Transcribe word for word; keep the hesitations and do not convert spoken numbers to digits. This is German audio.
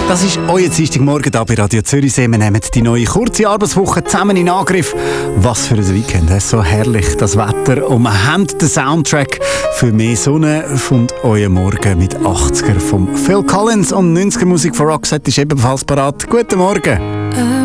Das ist euer Dienstagmorgen hier bei Radio Zürichsee. Wir nehmen die neue kurze Arbeitswoche zusammen in Angriff. Was für ein Weekend, es ist so herrlich, das Wetter. Und wir haben den Soundtrack für mehr Sonne von euer Morgen mit achtziger von Phil Collins und neunziger Musik von Roxette ist ebenfalls parat. Guten Morgen.